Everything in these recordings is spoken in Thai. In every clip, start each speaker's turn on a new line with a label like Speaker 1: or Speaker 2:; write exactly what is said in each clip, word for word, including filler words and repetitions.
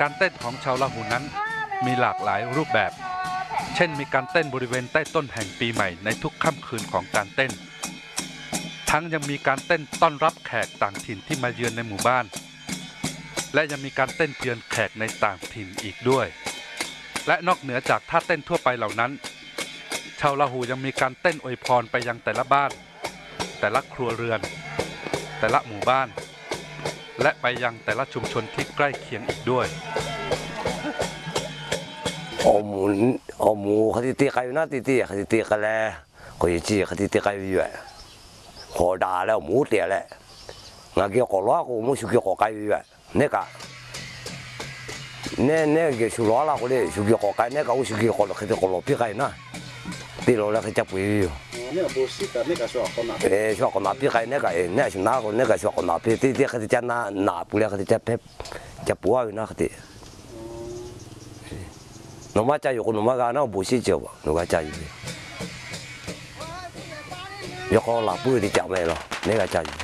Speaker 1: การเต้นของชาวลาหูนั้นมีหลากหลายรูปแบบเช่นมีการเต้นบริเวณใต้ต้นแห่งปีใหม่ในทุกค่ำคืนของการเต้นทั้งยังมีการเต้นต้อนรับแขกต่างถิ่นที่มาเยือนในหมู่บ้านและยังมีการเต้นเยือนแขกในต่างถิ่นอีกด้วยและนอกเหนือจากท่าเต้นทั่วไปเหล่านั้นชาวลาหูยังมีการเต้นอวยพรไปยังแต่ละบ้านแต่ละครัวเรือนแต่ละหมู่บ้านและไปยังแต่ละชุมชนที่ใกล้เคียงอีกด้วย
Speaker 2: โอมูโอมูเขาติดตีกันอยู่นะติดตีเขาติดตีกันแล้วเขาจะจีเขาติดตีกันอยู่พอด่าแล้วหมูเตี้ยแล้วงาเกี่ยวกับล้อกูมูสุกี้กับไก่อยู่เนี่ยกะเนี่ยเนี่ยเกี่ยวกับล้อละกูเลยสุกี้กับไก่เนี่ยก็สุกี้กับเขาจะกับล้อพี่ไก่นะตีล้อแล้วเขาจะไปอยู่
Speaker 3: เนี่ยบูสิกันเนี่ยก็ชอบคนหนา
Speaker 2: เออชอบคนหนาพี่ไก่เนี่ยก็เออเนี่ยชิมน้าคนเนี่ยก็ชอบคนหนาพี่ตีตีเขาจะหน้าหนาปุ๊บแล้วเขาจะเพ็บจะปัวอยู่นะเขาตีหนูมาใจอยู่คนหนูมากานะบูสิเจ้าหนูก็ใจอยู่ยกหลับปื้ที่จับไม่หรอเนี่ยก็ใจอยู่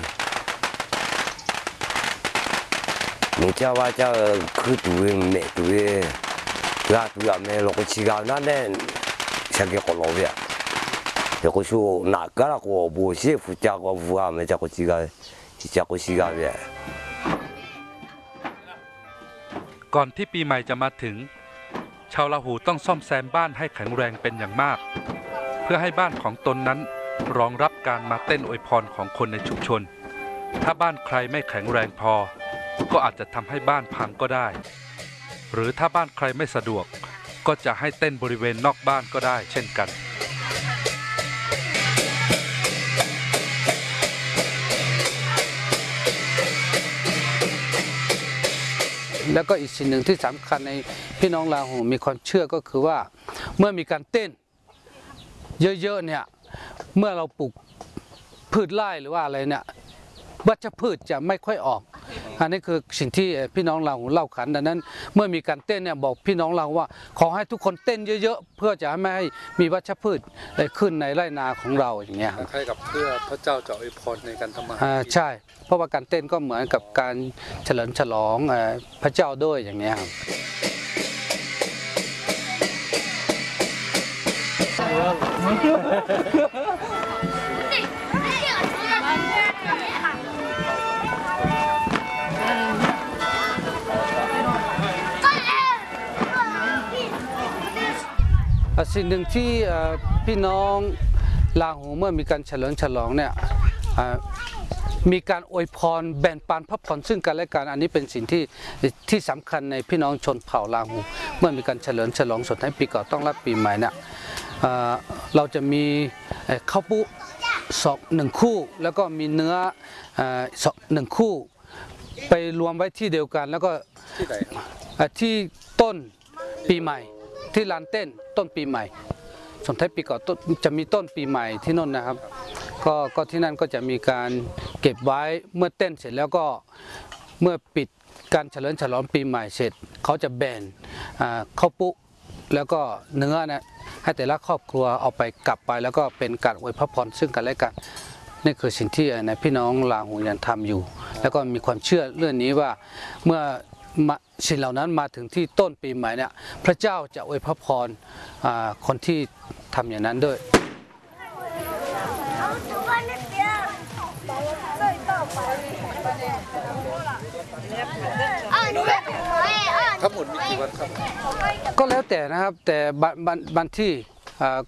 Speaker 2: หนูเจ้าว่าเจ้าคือตัวเม็ดตัวก็ตัวเม็ดเราก็ชิกานั่นเนี่ยฉันก็ขอร้องเนี่ยเดี๋ยวก็ชูหนักก็แล้วก็บูสิฟูจ้าก็ฟูอ่ะไม่จ้าก็ชิกาจ้าก็ชิกาเนี่ย
Speaker 1: ก่อนที่ปีใหม่จะมาถึงชาวลาหูต้องซ่อมแซมบ้านให้แข็งแรงเป็นอย่างมากเพื่อให้บ้านของตนนั้นรองรับการมาเต้นอวยพรของคนในชุมชนถ้าบ้านใครไม่แข็งแรงพอก็อาจจะทำให้บ้านพังก็ได้หรือถ้าบ้านใครไม่สะดวกก็จะให้เต้นบริเวณนอกบ้านก็ได้เช่นกัน
Speaker 4: แล้วก็อีกสิ่งหนึ่งที่สำคัญในพี่น้องลาหูมีความเชื่อก็คือว่าเมื่อมีการเต้นเยอะๆเนี่ยเมื่อเราปลูกพืชไร่หรือว่าอะไรเนี่ยวัชพืชจะไม่ค่อยออกอันนี้คือสิ่งที่พี่น้องลาหูเล่าขานดังนั้นเมื่อมีการเต้นเนี่ยบอกพี่น้องเราว่าขอให้ทุกคนเต้นเยอะๆเพื่อจะไม่ให้มีวัชพืชขึ้นในไร่นาของเราอย่างเงี้ย
Speaker 1: คล้ายกับเพื่อพระเจ้าจะอวยพรในการทำมาหากิน
Speaker 4: ใช่เพราะว่าการเต้นก็เหมือนกับการเฉลิมฉลองพระเจ้าด้วยอย่างเงี้ยครับสิ่งหนึ่งที่พี่น้องลาหูเมื่อมีการเฉลิมฉลองเนี่ยมีการอวยพรแบ่งปันพระพรซึ่งกันและกันอันนี้เป็นสิ่งที่ที่สำคัญในพี่น้องชนเผ่าลาหูเมื่อมีการเฉลิมฉลองส่งท้ายปีเก่าต้อนรับปีใหม่เนี่ยเราจะมีข้าวปุสองหนึ่งคู่แล้วก็มีเนื้อสองหนึ่งคู่ไปรวมไว้ที่เดียวกันแล้วก็ที่ต้นปีใหม่ที่ลานเต้นต้นปีใหม่ส่งท้ายปีเก่าจะมีต้นปีใหม่ที่นั่นนะครับก็ก็ที่นั่นก็จะมีการเก็บไว้เมื่อเต้นเสร็จแล้วก็เมื่อปิดการเฉลิมฉลองปีใหม่เสร็จเขาจะแบ่งข้าวปุ๊แล้วก็เนื้อนะให้แต่ละครอบครัวเอาไปกลับไปแล้วก็เป็นการอวยพรซึ่งกันและกันนี่คือสิ่งที่ในพี่น้องลาหูยังทำอยู่แล้วก็มีความเชื่อเรื่องนี้ว่าเมื่อสิ่งเหล่านั้นมาถึงที่ต้นปีใหม่เนี่ยพระเจ้าจะอวยพรคนที่ทำอย่างนั้นด้วย
Speaker 1: ทั้งหมดมีกี่วันครับ
Speaker 4: ก็แล้วแต่นะครับแต่บางที่